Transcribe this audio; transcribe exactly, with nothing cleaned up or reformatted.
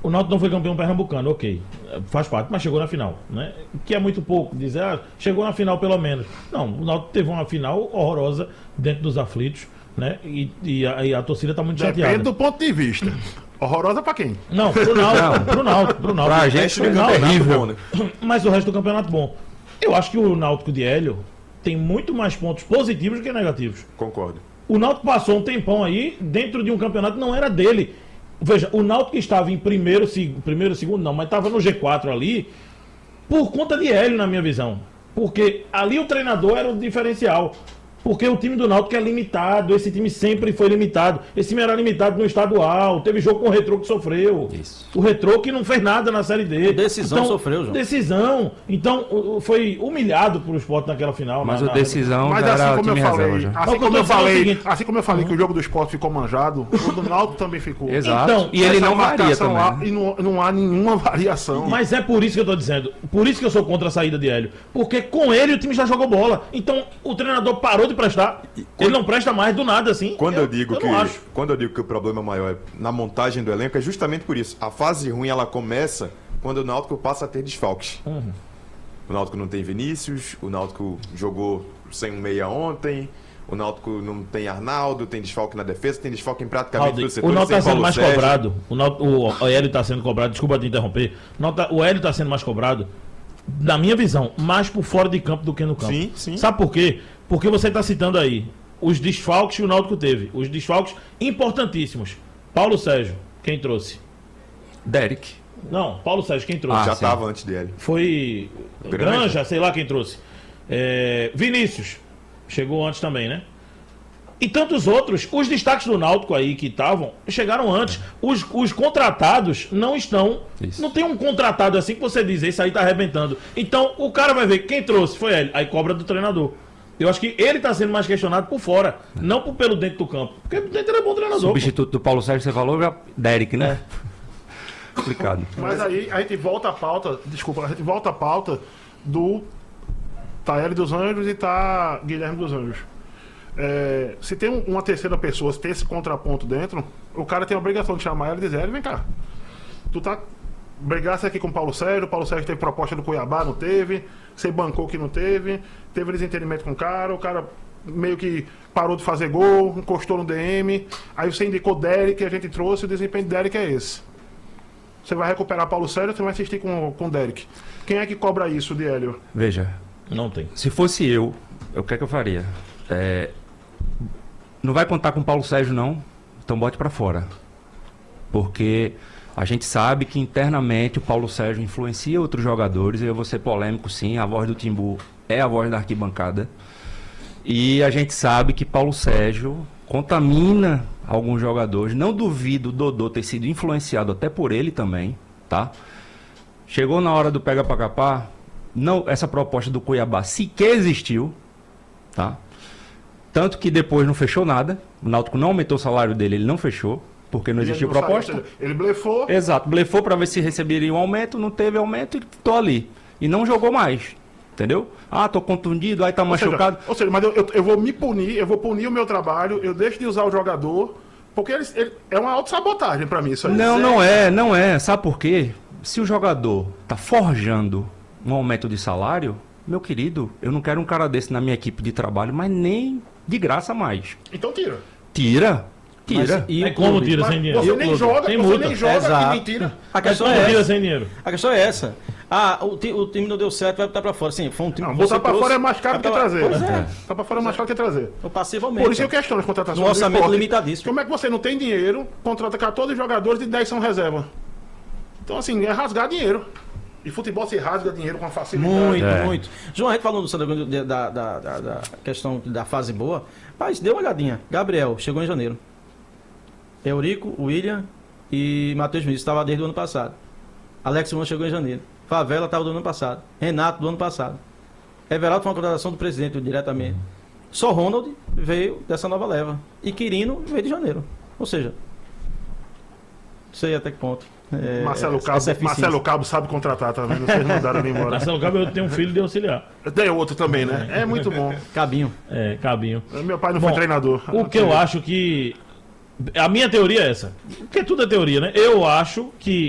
o Náutico não foi campeão pernambucano, ok, faz parte, mas chegou na final, né? Que é muito pouco dizer, ah, chegou na final pelo menos. Não, o Náutico teve uma final horrorosa dentro dos aflitos, né? E, e, a, e a torcida está muito Depende chateada. Depende do ponto de vista. Horrorosa pra quem? Não, pro Náutico, pro Náutico, pro Náutico. Pra gente pro é Náutico, terrível, né? Mas o resto do campeonato bom. Eu acho que o Náutico de Hélio tem muito mais pontos positivos do que negativos. Concordo. O Náutico passou um tempão aí dentro de um campeonato que não era dele. Veja, o Náutico estava em primeiro, primeiro, segundo não, mas estava no G quatro ali por conta de Hélio, na minha visão. Porque ali o treinador era o diferencial. Porque o time do Náutico é limitado, esse time sempre foi limitado. Esse time era limitado no estadual, teve jogo com o Retrô que sofreu. Isso. O Retrô que não fez nada na Série D. Decisão então, sofreu, João. Decisão. Então, foi humilhado pro Sport naquela final. Mas na, o na... decisão Mas já assim era como eu time falei, reserva já. assim Mas como o eu que eu tô dizendo é o falei, seguinte- assim como eu falei que o jogo do Sport ficou manjado, o do Náutico também ficou. Exato. Então, e ele Essa não varia marcação também. lá, né? e não, não há nenhuma variação. Mas é por isso que eu tô dizendo. Por isso que eu sou contra a saída de Hélio. Porque com ele o time já jogou bola. Então o treinador parou de prestar. Ele não presta mais do nada assim. Quando eu, digo eu que, não acho. quando eu digo que o problema maior é na montagem do elenco, é justamente por isso. A fase ruim ela começa quando o Náutico passa a ter desfalques. Uhum. O Náutico não tem Vinícius, o Náutico jogou sem um meia ontem, o Náutico não tem Arnaldo, tem desfalque na defesa, tem desfalque em praticamente Aldi, todos os setores. o Náutico está sem sendo Paulo mais Sérgio. cobrado. O, Náutico, o Hélio está sendo cobrado. Desculpa te interromper. O, Náutico- o Hélio está sendo mais cobrado, na minha visão, mais por fora de campo do que no campo. Sim, sim. Sabe por quê? Porque você está citando aí os desfalques que o Náutico teve. Os desfalques importantíssimos. Paulo Sérgio, quem trouxe? Derek. Não, Paulo Sérgio, quem trouxe? Ah, Já sim. estava antes dele. Foi Granja. Granja, sei lá quem trouxe. É, Vinícius, chegou antes também, né? E tantos outros. Os destaques do Náutico aí que estavam, chegaram antes. Os, os contratados não estão. Isso. Não tem um contratado assim que você diz, esse aí tá arrebentando. Então o cara vai ver quem trouxe, foi ele. Aí cobra do treinador. Eu acho que ele tá sendo mais questionado por fora, não por pelo dentro do campo. Porque dentro ele é bom treinador. Substituto do Paulo Sérgio, você falou, já Derek, né? Complicado. Mas aí a gente volta à pauta, desculpa, a gente volta à pauta do tá Hélio dos Anjos e tá Guilherme dos Anjos. É, se tem um- uma terceira pessoa, se tem esse contraponto dentro, o cara tem a obrigação de chamar ela e dizer, Hélio, vem cá. Tu tá brigasse aqui com o Paulo Sérgio, o Paulo Sérgio teve proposta do Cuiabá, não teve, você bancou que não teve, teve desentendimento com o cara, o cara meio que parou de fazer gol, encostou no D M, aí você indicou Derek, a gente trouxe, o desempenho de Derek é esse. Você vai recuperar Paulo Sérgio, você vai assistir com o Derek. Quem é que cobra isso de Hélio? Veja, Não tem. se fosse eu, o que é que eu faria? É, não vai contar com o Paulo Sérgio, não, então bote pra fora. Porque a gente sabe que internamente o Paulo Sérgio influencia outros jogadores, e eu vou ser polêmico sim, a voz do Timbu é a voz da arquibancada. E a gente sabe que Paulo Sérgio contamina alguns jogadores. Não duvido o Dodô ter sido influenciado até por ele também, tá? Chegou na hora do pega pra capar, não, essa proposta do Cuiabá sequer existiu, tá? Tanto que depois não fechou nada. O Náutico não aumentou o salário dele, ele não fechou, porque não existiu Ele não proposta. saiu, Ele blefou. Exato, blefou para ver se receberia um aumento, não teve aumento e tô ali. E não jogou mais, entendeu? Ah, tô contundido, aí tá Ou seja, machucado. ou seja, mas eu, eu, eu vou me punir, eu vou punir o meu trabalho, eu deixo de usar o jogador, porque ele, ele- é uma autossabotagem pra mim isso aí. Não, não é, não é. Sabe por quê? Se o jogador tá forjando um aumento de salário, meu querido, eu não quero um cara desse na minha equipe de trabalho, mas nem de graça mais. Então tira. Tira, tira. Mas e É o como clube? tira Mas sem dinheiro. você E o nem clube? joga, Tem você multa. nem joga Exato. e mentira. A questão Como é tira essa. sem dinheiro? A questão é essa. Ah, o, ti- o time não deu certo, vai botar pra fora. Sim, foi um time Não, que botar você pra trouxe, fora é mais caro vai que botar- trazer. Pois é. Botar pra fora é mais caro que trazer. O passivo aumenta. Por isso que eu questiono as contratações. No do orçamento esporte. limitadíssimo. Como é que você não tem dinheiro, contrata quatorze jogadores e dez são reserva? Então, assim, é rasgar dinheiro. E futebol se rasga dinheiro com facilidade. Muito, É. muito. João, a gente falando do Santa Cruz, da, da, da, da- da questão da fase boa, mas dê uma olhadinha. Gabriel chegou em janeiro. Eurico, William e Matheus Vinícius estava desde o ano passado. Alex Silva chegou em janeiro. Favela estava do ano passado. Renato do ano passado. Everaldo foi uma contratação do presidente diretamente. Só Ronald veio dessa nova leva. E Quirino veio de janeiro. Ou seja, não sei até que ponto. É, Marcelo, essa Cabo, eficiência. Marcelo Cabo sabe contratar, tá vendo? Vocês mandaram ele embora. Marcelo Cabo eu tenho um filho de auxiliar. Tem outro também, né? É muito bom. Cabinho. É, Cabinho. Meu pai não Bom, foi treinador. O que eu acho que. A minha teoria é essa. Porque tudo é teoria, né? Eu acho que